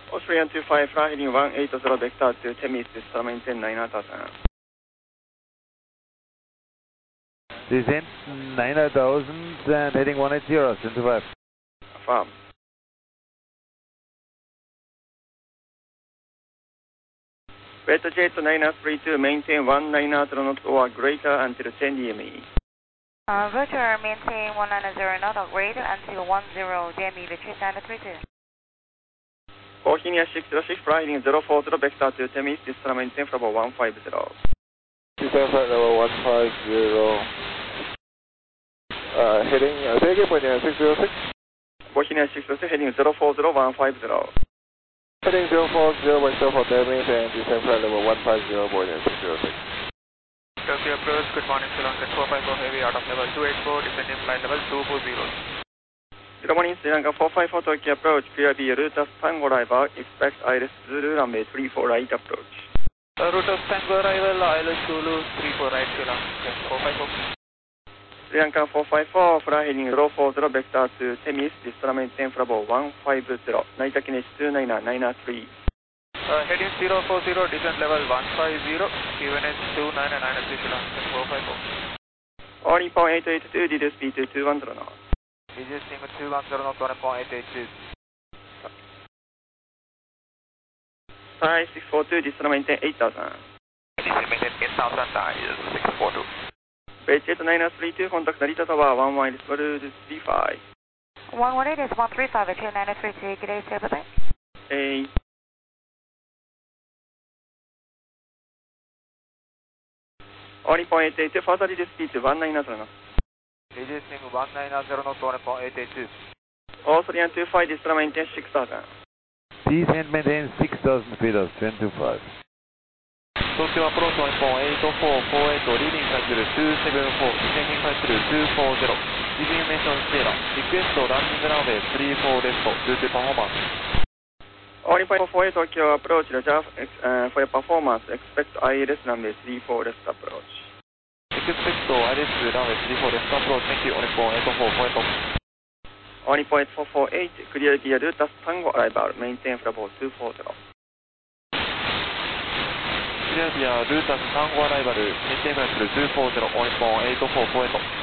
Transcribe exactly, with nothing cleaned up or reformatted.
Australian two five, fly heading one eight zero, vector to Temis, descend maintain nine thousand. Descent nine thousand and heading one eight zero, ten two five. Affirm. Red Jet nine three two, maintain one nine zero knots or greater until ten D M E. Uh, Roger, maintain one nine zero knot or greater until one zero D M E, retreat nine three two. Bohemia six zero six, fly heading zero four zero, vector to Temis, descend maintain level one five zero. Descend flight level one five zero. Uh, heading, uh, say again, Bohemia six zero six. Bohemia six zero six, heading zero four zero, one five zero. Heading zero four zero, west for Temis and descend flight level one five zero, Bohemia six zero six. Tokyo approach, good morning, Ceylon four five four heavy out of level two eight four, descending flight level two four zero. Good morning, Sri Lanka four five four, Tokyo approach, clear B, Rutas Tango arrival, expect I L S Zulu, runway three four right approach. Uh, route of Tango arrival, I L S Zulu, three four right, Ceylon four five four. Sri Lanka four five four, fly heading zero four zero, vector to Temis, descend maintain level one five zero, Naita Kinetic two nine nine three. Uh, heading zero four zero, descent level one five zero, Q N H two nine nine three, Ceylon four five four. All Nippon eight eight two, reduce speed to two one zero knots. Reducing two one zero knots, one point eight eight two. Sky six four two, descend maintain eight thousand. Descend maintain eight thousand, is six four two. Red Jet nine three two, contact Narita Tower, one one is three five. one one eight is one three five, retreat nine three two, good day, sir, bye-bye. A. All Nippon eight eight two, further reduce speed to one nine zero knots. Reducing one nine zero knots, one point eight eight two. Australian two five, descend maintain six thousand. Descent maintain six thousand feet of ten two five. Tokyo approach one point eight four four eight, leading cycle two seven four, descending cycle two four zero. Deviation Sierra, request landing runway three four left, due to performance. All Nippon four eight, Tokyo approach, reserve uh, for your performance, expect I L S runway three four left approach. Expect I L S runway three four left approach, thank you, one point eight four four eight. All Nippon eight four four eight, clear via Rutas Tango arrival, maintain level two four zero. Clear via Rutas Tango arrival, maintain flight two four zero, one point eight four four eight.